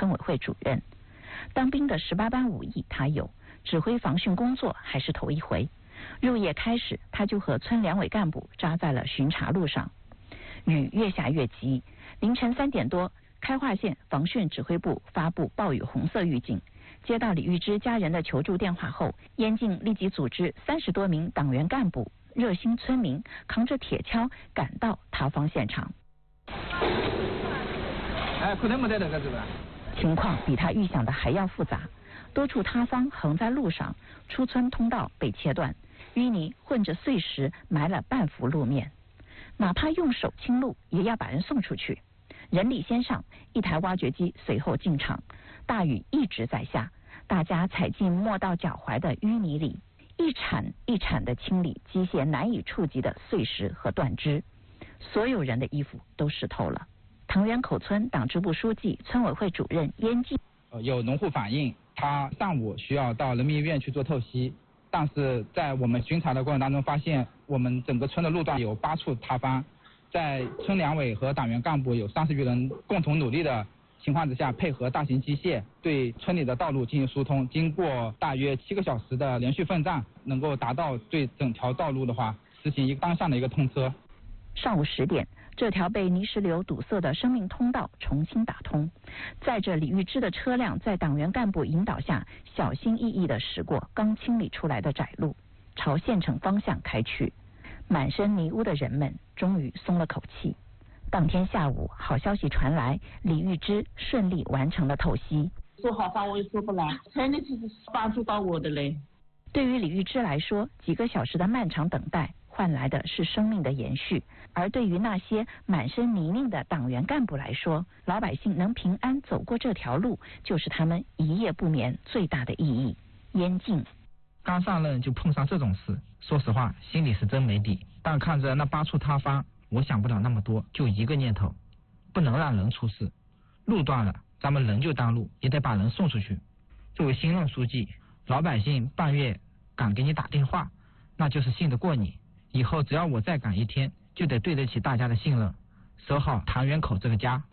村委会主任。当兵的18般武艺他有，指挥防汛工作还是头一回。入夜开始，他就和村两委干部扎在了巡查路上。雨越下越急，凌晨3点多，开化县防汛指挥部发布暴雨红色预警。接到李玉芝家人的求助电话后，燕靖立即组织30多名党员干部、热心村民扛着铁锹赶到塌方现场。情况比他预想的还要复杂，多处塌方横在路上，出村通道被切断，淤泥混着碎石埋了半幅路面。哪怕用手清路，也要把人送出去。人力先上，一台挖掘机随后进场。大雨一直在下，大家踩进没到脚踝的淤泥里，一铲一铲地清理机械难以触及的碎石和断枝。所有人的衣服都湿透了。唐园口村党支部书记、村委会主任燕靖， 有农户反映，他上午需要到人民医院去做透析，但是在我们巡查的过程当中发现，我们整个村的路段有8处塌方，在村两委和党员干部有30余人共同努力的情况之下，配合大型机械对村里的道路进行疏通，经过大约7个小时的连续奋战，能够达到对整条道路的话实行一个单向的一个通车。 上午10点，这条被泥石流堵塞的生命通道重新打通，载着李玉芝的车辆在党员干部引导下，小心翼翼地驶过刚清理出来的窄路，朝县城方向开去。满身泥污的人们终于松了口气。当天下午，好消息传来，李玉芝顺利完成了透析。 说好话我也说不来，真的是帮助到我的嘞。 对于李玉芝来说，几个小时的漫长等待换来的是生命的延续，而对于那些满身泥泞的党员干部来说，老百姓能平安走过这条路，就是他们一夜不眠最大的意义。燕靖， 刚上任就碰上这种事，说实话心里是真没底，但看着那8处塌方，我想不了那么多，就一个念头，不能让人出事。路断了，咱们人就当路，也得把人送出去。作为新任书记，老百姓半夜敢给你打电话，那就是信得过你。以后只要我再赶一天，就得对得起大家的信任，守好唐园口这个家。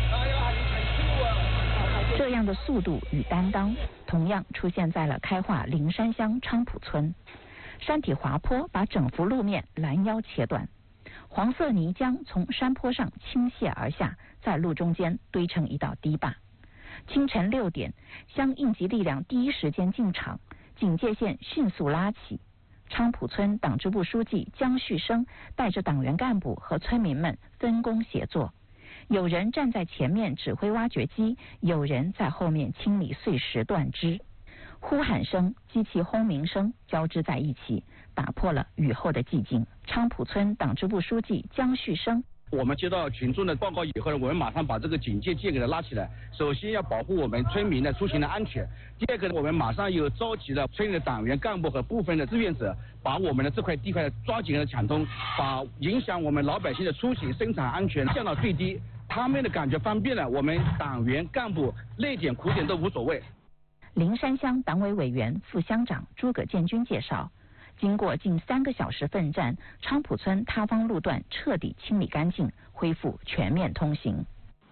这样的速度与担当，同样出现在了开化灵山乡昌浦村。山体滑坡把整幅路面拦腰切断，黄色泥浆从山坡上倾泻而下，在路中间堆成一道堤坝。清晨6点，乡应急力量第一时间进场，警戒线迅速拉起。昌浦村党支部书记江旭生带着党员干部和村民们分工协作，有人站在前面指挥挖掘机，有人在后面清理碎石断枝。呼喊声、机器轰鸣声交织在一起，打破了雨后的寂静。昌浦村党支部书记江旭生， 我们接到群众的报告以后呢，我们马上把这个警戒线给它拉起来。首先要保护我们村民的出行的安全。第二个呢，我们马上又召集了村里的党员干部和部分的志愿者，把我们的这块地块抓紧的抢通，把影响我们老百姓的出行生产安全降到最低。他们的感觉方便了，我们党员干部累点苦点都无所谓。 灵山乡党委委员、副乡长诸葛建军介绍，经过近3个小时奋战，昌浦村塌方路段彻底清理干净，恢复全面通行。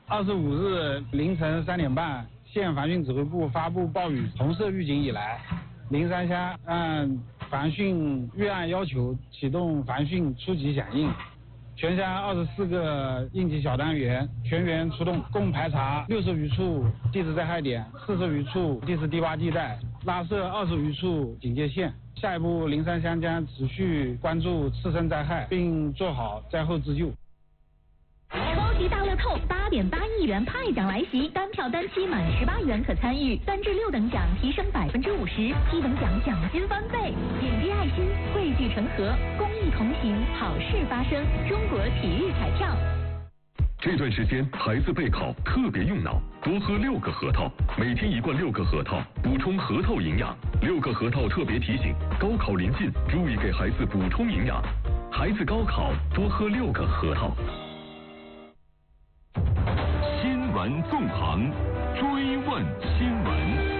25日凌晨3点半，县防汛指挥部发布暴雨红色预警以来，灵山乡按防汛预案要求启动防汛初级响应，全乡24个应急小单元全员出动，共排查60余处地质灾害点，40余处地势低洼地带，拉设20余处警戒线。下一步，灵山乡将持续关注次生灾害，并做好灾后自救。 超级大乐透8.8亿元派奖来袭，单票单期满18元可参与，3至6等奖提升50%，7等奖奖金翻倍。点滴爱心，汇聚成河，公益同行，好事发生。中国体育彩票。 这段时间孩子备考特别用脑，多喝6个核桃，每天1罐6个核桃，补充核桃营养。6个核桃特别提醒，高考临近，注意给孩子补充营养。孩子高考多喝6个核桃。新闻纵横，追问新闻。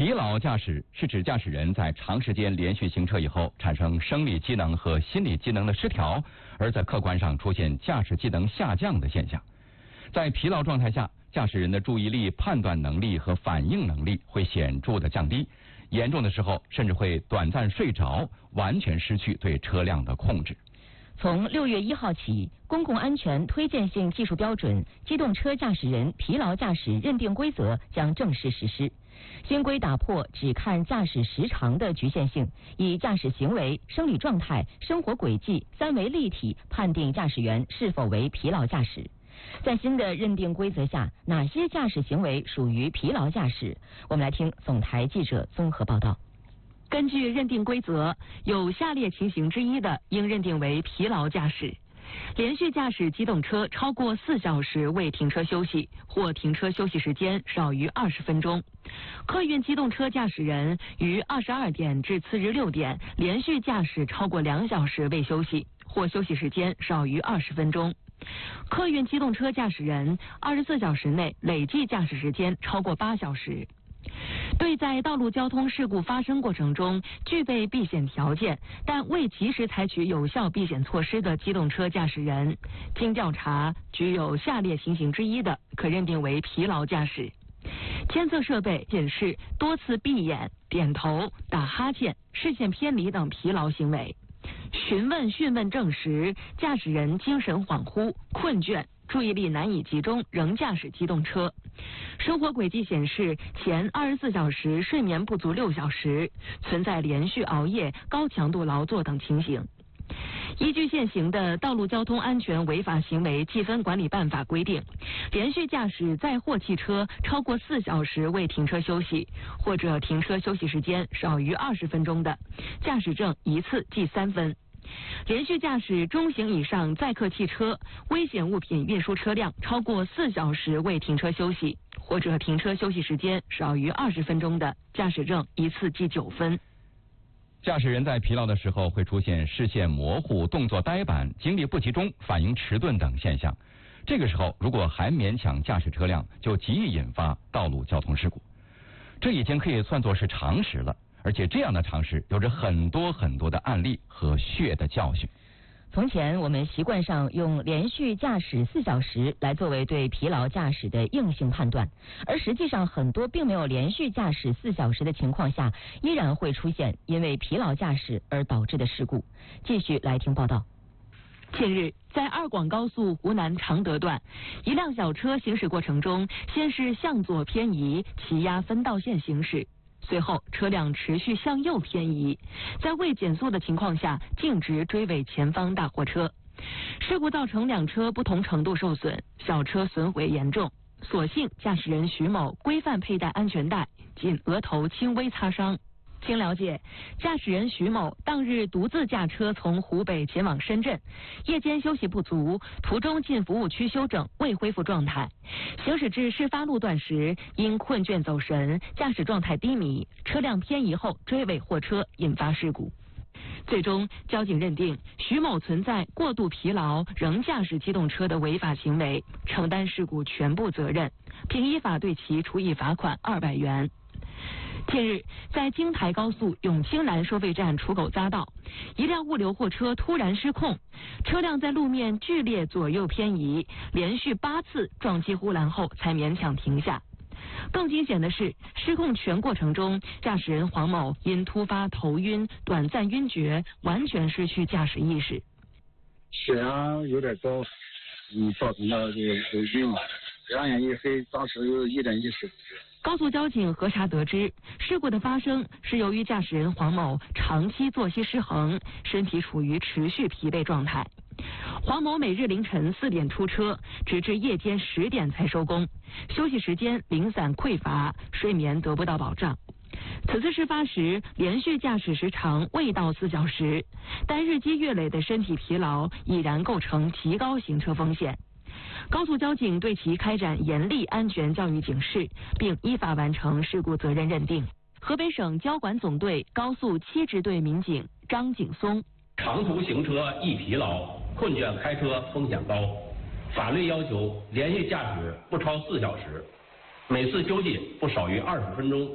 疲劳驾驶是指驾驶人在长时间连续行车以后产生生理机能和心理机能的失调，而在客观上出现驾驶技能下降的现象。在疲劳状态下，驾驶人的注意力、判断能力和反应能力会显著的降低，严重的时候甚至会短暂睡着，完全失去对车辆的控制。 从6月1号起，公共安全推荐性技术标准《机动车驾驶人疲劳驾驶认定规则》将正式实施。新规打破只看驾驶时长的局限性，以驾驶行为、生理状态、生活轨迹3维立体判定驾驶员是否为疲劳驾驶。在新的认定规则下，哪些驾驶行为属于疲劳驾驶？我们来听总台记者综合报道。 根据认定规则，有下列情形之一的，应认定为疲劳驾驶：连续驾驶机动车超过4小时未停车休息，或停车休息时间少于20分钟；客运机动车驾驶人于22点至次日6点连续驾驶超过2小时未休息，或休息时间少于20分钟；客运机动车驾驶人24小时内累计驾驶时间超过8小时。对在道路交通事故发生过程中具备避险条件，但未及时采取有效避险措施的机动车驾驶人，经调查具有下列情形之一的，可认定为疲劳驾驶：监测设备显示多次闭眼、点头、打哈欠、视线偏离等疲劳行为；询问证实驾驶人精神恍惚、困倦、注意力难以集中，仍驾驶机动车；生活轨迹显示前24小时睡眠不足6小时，存在连续熬夜、高强度劳作等情形。依据现行的《道路交通安全违法行为记分管理办法》规定，连续驾驶载货汽车超过4小时未停车休息，或者停车休息时间少于20分钟的，驾驶证一次记3分；连续驾驶中型以上载客汽车、危险物品运输车辆超过4小时未停车休息，或者停车休息时间少于20分钟的，驾驶证一次记9分。 驾驶人在疲劳的时候会出现视线模糊、动作呆板、精力不集中、反应迟钝等现象。这个时候如果还勉强驾驶车辆，就极易引发道路交通事故。这已经可以算作是常识了，而且这样的常识有着很多的案例和血的教训。 从前我们习惯上用连续驾驶4小时来作为对疲劳驾驶的硬性判断，而实际上很多并没有连续驾驶4小时的情况下，依然会出现因为疲劳驾驶而导致的事故。继续来听报道。 近日，在2广高速湖南常德段，一辆小车行驶过程中，先是向左偏移，骑压分道线行驶，随后车辆持续向右偏移，在未减速的情况下径直追尾前方大货车。事故造成2车不同程度受损，小车损毁严重，所幸驾驶人徐某规范佩戴安全带，仅额头轻微擦伤。经了解，驾驶人徐某当日独自驾车从湖北前往深圳，夜间休息不足，途中进服务区休整，未恢复状态。行驶至事发路段时，因困倦走神，驾驶状态低迷，车辆偏移后追尾货车，引发事故。最终，交警认定徐某存在过度疲劳仍驾驶机动车的违法行为，承担事故全部责任，并依法对其处以罚款200元。近日，在京台高速永清南收费站出口匝道，一辆物流货车突然失控，车辆在路面剧烈左右偏移，连续8次撞击护栏后才勉强停下。更惊险的是，失控全过程中，驾驶人黄某因突发头晕、短暂晕厥，完全失去驾驶意识。 血压有点高，造成了这个晕了，两眼一黑，当时有一点意识。 高速交警核查得知，事故的发生是由于驾驶人黄某长期作息失衡，身体处于持续疲惫状态。黄某每日凌晨4点出车，直至夜间10点才收工，休息时间零散匮乏，睡眠得不到保障。此次事发时，连续驾驶时长未到4小时，但日积月累的身体疲劳已然构成极高行车风险。高速交警对其开展严厉安全教育警示，并依法完成事故责任认定。河北省交管总队高速7支队民警张景松： 长途行车易疲劳，困倦开车风险高。法律要求连续驾驶不超4小时，每次休息不少于20分钟，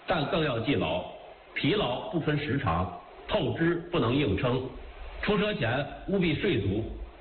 但更要记牢，疲劳不分时长，透支不能硬撑，出车前务必睡足，